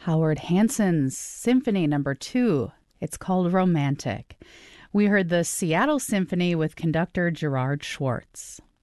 Howard Hanson's Symphony Number 2. It's called Romantic. We heard the Seattle Symphony with conductor Gerard Schwartz.